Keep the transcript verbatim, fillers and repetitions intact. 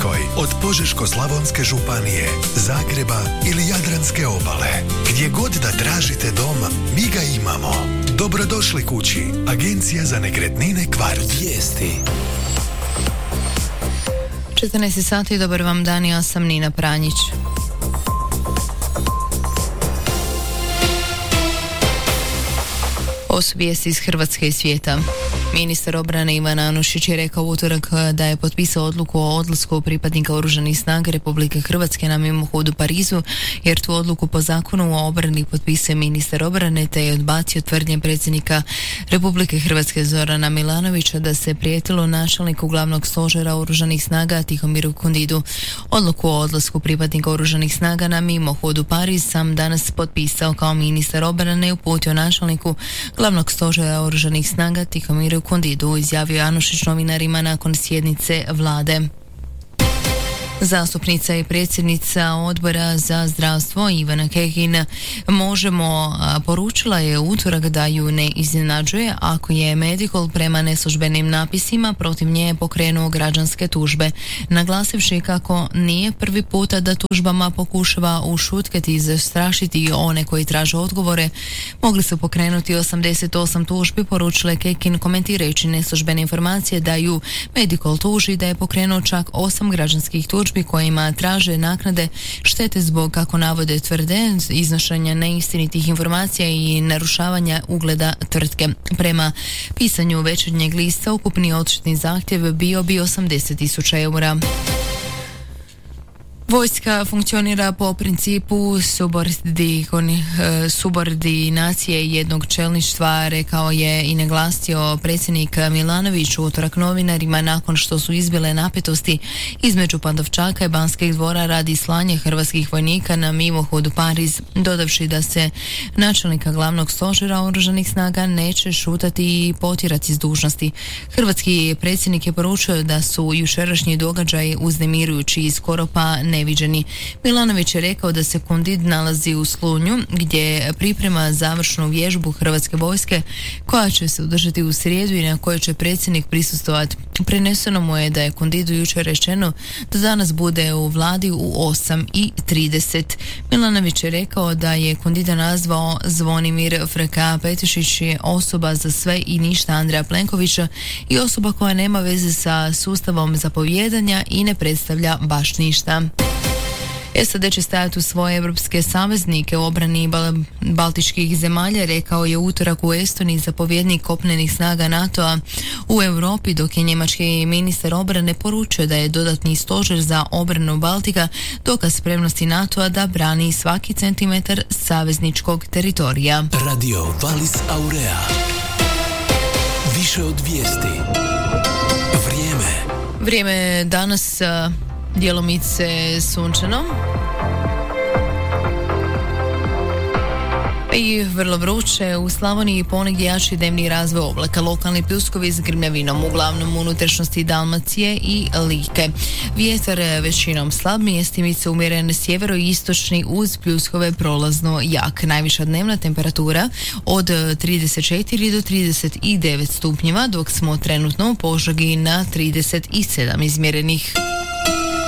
Hrvatskoj, od Požeško-slavonske županije, Zagreba ili Jadranske obale. Gdje god da tražite dom, mi ga imamo. Dobrodošli kući. Agencija za nekretnine Kvart. Vijesti. četrnaest sati, dobar vam dan, ja sam Nina Pranjić. Vijesti iz Hrvatske i svijeta. Ministar obrane Ivan Anušić je rekao u utorak da je potpisao odluku o odlasku pripadnika Oružanih snaga Republike Hrvatske na mimohod u Parizu, jer tu odluku po zakonu o obrani potpisuje ministar obrane, te je odbacio tvrdnje predsjednika Republike Hrvatske Zorana Milanovića da se prijetilo načelniku glavnog stožera Oružanih snaga Tihomiru Kundidu. Odluku o odlasku pripadnika Oružanih snaga na mimohod u Pariz sam danas potpisao kao ministar obrane i uputio načelniku glavnog stožera Oružanih snaga Tihomiru Kundidu, izjavio Anušić novinarima nakon sjednice vlade. Zastupnica i predsjednica Odbora za zdravstvo Ivana Kekin Možemo poručila je u utorak da ju ne iznenađuje ako je Medikol prema neslužbenim napisima protiv nje pokrenuo građanske tužbe, naglasivši kako nije prvi puta da tužbama pokušava ušutkati i zastrašiti one koji traže odgovore. Mogli su pokrenuti osamdeset osam tužbi, poručile Kekin komentirajući neslužbene informacije da ju Medikol tuži da je pokrenuo čak osam građanskih tužbi kojima traže naknade štete zbog, kako navode tvrde, iznošenja neistinitih informacija i narušavanja ugleda tvrtke. Prema pisanju Večernjeg lista ukupni odštetni zahtjev bio bi osamdeset tisuća eura. Vojska funkcionira po principu subordinacije jednog čelništva, rekao je i naglasio predsjednik Milanović u utorak novinarima nakon što su izbile napetosti između Pantovčaka i Banskih dvora radi slanja hrvatskih vojnika na mimohod u Pariz, dodavši da se načelnika glavnog stožera Oružanih snaga neće šutati i potjerati s dužnosti. Hrvatski predsjednik je poručio da su jučerašnji događaji uznemirujući i skoro pa neviđeni. Milanović je rekao da se Kundid nalazi u Slunju gdje priprema završnu vježbu Hrvatske vojske koja će se održati u srijedu i na kojoj će predsjednik prisustvovati. Preneseno mu je da je Kundidu jučer rečeno da danas bude u vladi u osam i trideset. Milanović je rekao da je Kundida nazvao Zvonimir Frka Petišić je osoba za sve i ništa Andreja Plenkovića i osoba koja nema veze sa sustavom zapovijedanja i ne predstavlja baš ništa. S A D će stajati u svoje evropske saveznike u obrani bal- baltičkih zemalja, rekao je utorak u Estoniji zapovjednik kopnenih snaga NATO-a u Europi, dok je njemački ministar obrane poručio da je dodatni stožer za obranu Baltika dokaz spremnosti NATO-a da brani svaki centimetar savezničkog teritorija. Radio Valis Aurea. Više od vijesti. Vrijeme. Vrijeme danas djelomice sunčano i vrlo vruće. U Slavoniji ponegdje jači dnevni razvoj oblaka, lokalni pljuskovi s grmljavinom, uglavnom u unutrašnjosti Dalmacije i Like. Vjetar većinom slab, mjestimice umjeren sjeveroistočni uz pljuskove prolazno jak. Najviša dnevna temperatura od trideset četiri do trideset devet stupnjeva, dok smo trenutno u Požegi na trideset sedam izmjerenih.